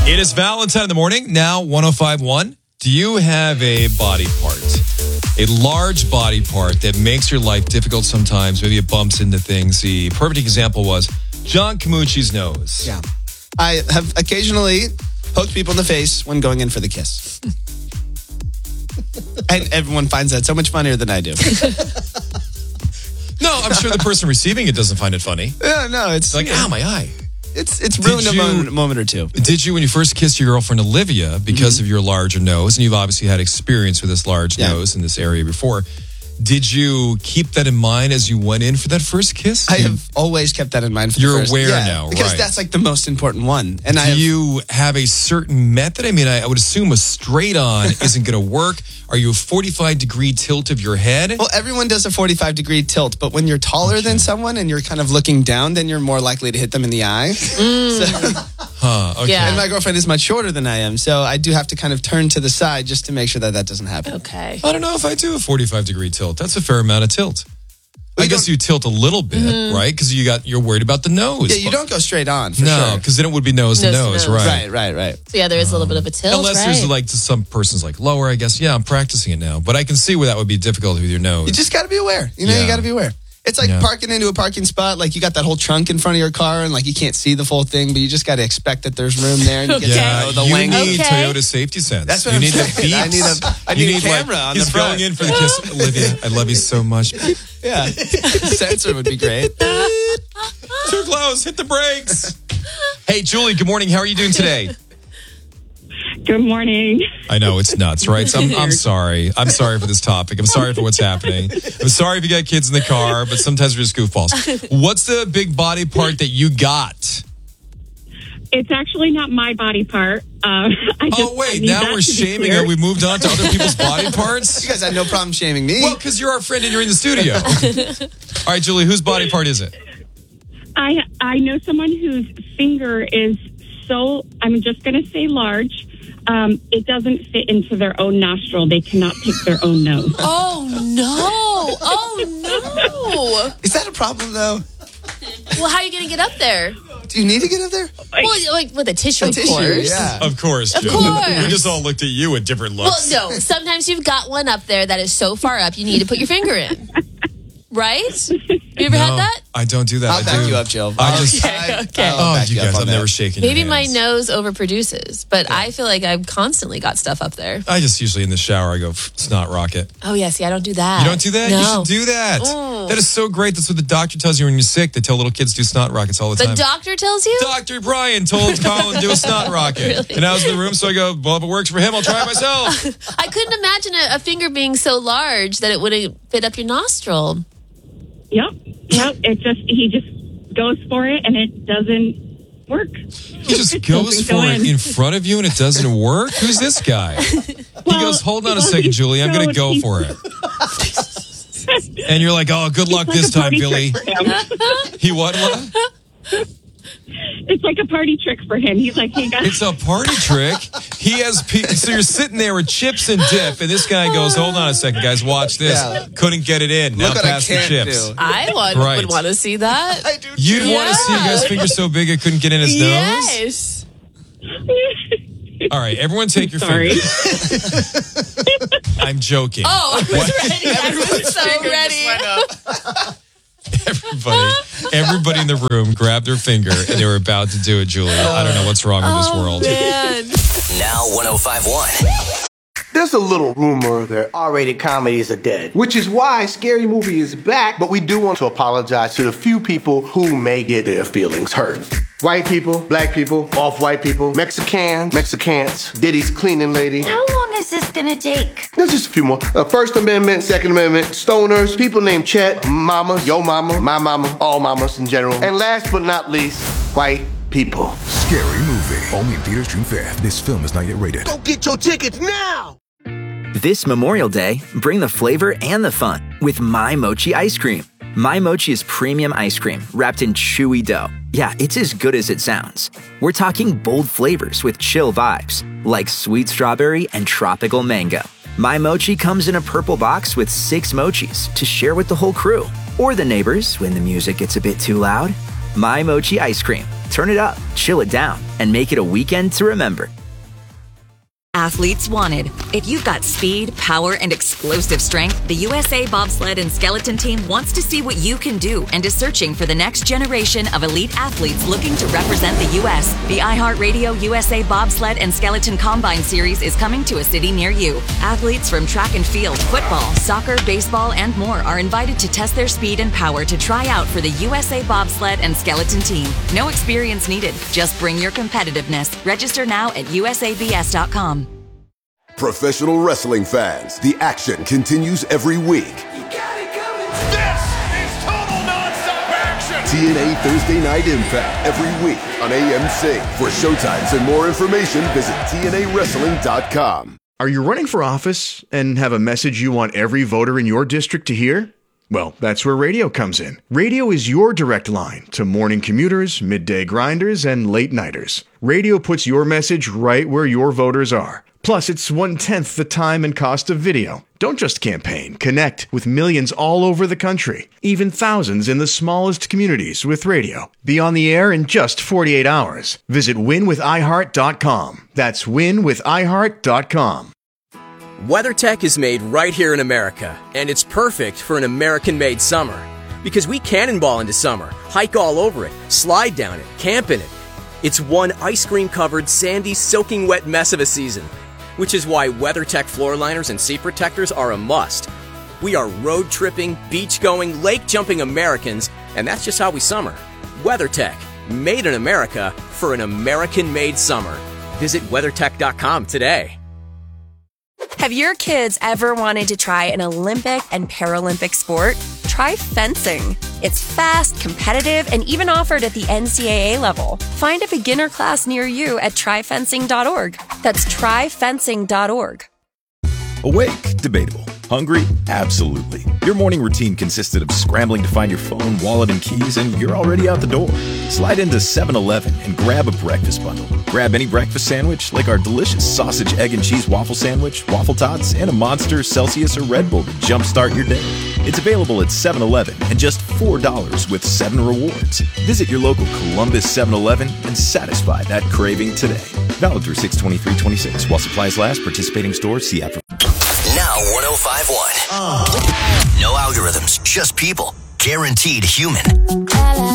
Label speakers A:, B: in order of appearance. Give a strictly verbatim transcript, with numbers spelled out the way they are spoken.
A: It is Valentine in the morning, now one oh five point one. Do you have a body part, a large body part that makes your life difficult sometimes? Maybe it bumps into things. The perfect example was John Camucci's nose.
B: Yeah. I have occasionally poked people in the face when going in for the kiss. And everyone finds that so much funnier than I do.
A: No, I'm sure the person receiving it doesn't find it funny.
B: Yeah, no, it's
A: Like, ow, my eye.
B: It's it's ruined a
A: you-
B: moment, moment or two.
A: Did you, when you first kissed your girlfriend Olivia, because of your larger nose, and you've obviously had experience with this large
B: Yeah.
A: nose in this area before, did you keep that in mind as you went in for that first kiss?
B: I
A: Do you-
B: have always kept that in mind. For
A: You're
B: the first,
A: aware
B: yeah,
A: now,
B: because
A: right.
B: that's like the most important one. And I
A: Do
B: have,
A: you have a certain method? I mean, I, I would assume a straight on isn't going to work. Are you a forty-five degree tilt of your head?
B: well, everyone does a forty-five degree tilt, but when you're taller than someone and you're kind of looking down, then you're more likely to hit them in the eye. So,
A: Huh, okay.
C: Yeah.
B: and my girlfriend is much shorter than I am, so I do have to kind of turn to the side just to make sure that that doesn't happen.
C: Okay.
A: I don't know if I do a forty-five degree tilt. That's a fair amount of tilt. I
B: you
A: guess
B: don't-
A: you tilt a little bit,
C: Mm-hmm.
A: right? Because you got you're worried about the nose.
B: Yeah, you don't go straight on for
A: No,
B: sure.
A: because then it would be nose to
C: Nose to
A: nose,
C: nose.
A: right?
B: Right, right, right.
C: So yeah, there is a little bit of a tilt,
A: Unless
C: right?
A: there's like to some person's like lower, I guess. Yeah, I'm practicing it now, but I can see where that would be difficult with your nose.
B: You just got to be aware. You know,
A: Yeah.
B: you got to be aware. It's like
A: Yeah.
B: parking into a parking spot, like you got that whole trunk in front of your car and like you can't see the full thing, but you just got to expect that there's room there and you get
A: yeah,
B: to know the
A: you
B: wing.
A: need
C: Okay.
A: Toyota safety sense.
B: That's what
A: you
B: I'm
A: need
B: saying.
A: the beeps.
B: I need a- I
A: You
B: need a camera
A: like,
B: on
A: he's
B: the front.
A: going in for the kiss. Olivia, I love you so much.
B: Yeah. Sensor would be great.
A: Too close. Hit the brakes. Hey, Julie. Good morning. How are you doing today?
D: Good morning.
A: I know it's nuts, right? So I'm, I'm sorry. I'm sorry for this topic. I'm sorry for what's happening. I'm sorry if you got kids in the car, but sometimes we're just goofballs. What's the big body part that you got?
D: It's actually not my body part. Uh, I just,
A: Oh,
D: I
A: wait.
D: need
A: Now
D: that
A: we're
D: to be
A: shaming
D: clear.
A: her. We moved on to other people's body parts?
B: You guys had no problem shaming me.
A: Well, because you're our friend and you're in the studio. All right, Julie, whose body part is it?
D: I I know someone whose finger is so, I'm just going to say large. Um, it doesn't fit into their own nostril. They cannot pick their own nose.
C: Oh no! Oh no!
B: Is that a problem though?
C: Well, how are you going to get up there?
B: Do you need to get up there?
C: Well, like with a tissue,
B: A
C: of
B: tissue,
C: course.
B: yeah.
A: Of course,
C: Of
A: Julie.
C: course.
A: We just all looked at you with different
C: Well,
A: looks.
C: no. Sometimes you've got one up there that is so far up, you need to put your finger in. Right? You ever
A: No,
C: had that?
A: I don't do that.
B: I'll
A: I
B: back
A: do.
B: you up, Jill.
A: I just-
C: Okay, okay.
B: I'll
A: Oh,
B: back
A: you
B: you up
A: guys,
B: on
A: I've
B: that.
A: never shaken
C: Maybe
A: your
C: my
A: hands.
C: nose overproduces, but I feel like I've constantly got stuff up there.
A: I just usually in the shower, I go, snot rocket.
C: Oh, yeah. See, I don't do that.
A: You don't do that?
C: No.
A: You should do that.
C: Mm.
A: That is so great. That's what the doctor tells you when you're sick. They tell little kids do snot rockets all the
C: The
A: time.
C: doctor tells you?
A: Doctor Brian told Colin to do a snot rocket.
C: Really?
A: And I was in the room, so I go, well, if it works for him, I'll try it myself.
C: I couldn't imagine a, a finger being so large that it wouldn't fit up your nostril.
D: Yep. Yep. It just, he just goes for it and it doesn't work.
A: He just goes for it in front of you and it doesn't work? Who's this guy? He
D: Well,
A: goes, hold on a
D: well,
A: second,
D: he's
A: Julie. I'm
D: so-
A: going to go
D: he's-
A: for it. And you're like, oh, good luck
D: It's
A: this
D: like a
A: time,
D: party
A: Billy.
D: trick for him.
A: He what? what?
D: It's like a party trick for him. He's like, hey guys.
A: It's a party trick. He has, pe- so you're sitting there with chips and dip, and this guy goes, hold on a second, guys, watch this.
B: Yeah.
A: Couldn't get it in. Now
B: Look what I
A: pass the
B: can't
A: chips.
B: do.
C: I would,
A: Right.
C: would want to see that.
B: I do.
A: You'd
B: too.
A: want to see a guy's finger so big it couldn't get in his nose?
C: Yes.
A: All right, everyone take your
D: Sorry.
A: fingers. I'm joking.
C: Oh, I was ready. I was so ready.
A: Everybody, everybody in the room grabbed their finger and they were about to do it, Julie. I don't know what's wrong with this
C: Oh,
A: world.
C: man.
E: Now one oh five point one.
F: There's a little rumor that R-rated comedies are dead, which is why Scary Movie is back, but we do want to apologize to the few people who may get their feelings hurt. White people, black people, off-white people, Mexicans, Mexicans, Diddy's cleaning lady.
G: How long is this gonna take?
F: There's just a few more. Uh, First Amendment, Second Amendment, stoners, people named Chet, mama, yo mama, my mama, all mamas in general. And last but not least, white people.
H: Scary Movie. Only in theaters June fifth. This film is not yet rated.
F: Go get your tickets now!
E: This Memorial Day, bring the flavor and the fun with My Mochi ice cream. My Mochi is premium ice cream wrapped in chewy dough. Yeah, it's as good as it sounds. We're talking bold flavors with chill vibes, like sweet strawberry and tropical mango. My Mochi comes in a purple box with six mochis to share with the whole crew, or the neighbors when the music gets a bit too loud. My Mochi ice cream, Turn it up, chill it down, and make it a weekend to remember.
I: Athletes wanted. If you've got speed, power, and explosive strength, the U S A Bobsled and Skeleton Team wants to see what you can do and is searching for the next generation of elite athletes looking to represent the U S The iHeartRadio U S A Bobsled and Skeleton Combine Series is coming to a city near you. Athletes from track and field, football, soccer, baseball, and more are invited to test their speed and power to try out for the U S A Bobsled and Skeleton Team. No experience needed. Just bring your competitiveness. Register now at U S A B S dot com.
J: Professional wrestling fans, the action continues every week.
K: You got it coming. This is total nonstop action.
J: T N A Thursday Night Impact every week on A M C. For showtimes and more information, visit T N A wrestling dot com.
L: Are you running for office and have a message you want every voter in your district to hear? Well, that's where radio comes in. Radio is your direct line to morning commuters, midday grinders, and late nighters. Radio puts your message right where your voters are. Plus, it's one-tenth the time and cost of video. Don't just campaign. Connect with millions all over the country, even thousands in the smallest communities with radio. Be on the air in just forty-eight hours. Visit win with i heart dot com. That's win with i heart dot com.
M: WeatherTech is made right here in America, and it's perfect for an American-made summer. Because we cannonball into summer, hike all over it, slide down it, camp in it. It's one ice cream-covered, sandy, soaking wet mess of a season. Which is why WeatherTech floor liners and seat protectors are a must. We are road tripping, beach going, lake jumping Americans, and that's just how we summer. WeatherTech, made in America for an American made summer. Visit weathertech dot com today.
N: Have your kids ever wanted to try an Olympic and Paralympic sport? Try fencing. It's fast, competitive, and even offered at the N C double A level. Find a beginner class near you at try fencing dot org. That's try fencing dot org.
O: Awake? Debatable. Hungry? Absolutely. Your morning routine consisted of scrambling to find your phone, wallet, and keys, and you're already out the door. Slide into seven eleven and grab a breakfast bundle. Grab any breakfast sandwich, like our delicious sausage, egg, and cheese waffle sandwich, waffle tots, and a Monster, Celsius, or Red Bull to jumpstart your day. It's available at seven eleven and just four dollars with seven rewards. Visit your local Columbus seven eleven and satisfy that craving today. Valid through six twenty-three twenty-six. While supplies last, participating stores, see app for...
P: Now one oh five point one. Uh. No algorithms, just people. Guaranteed human.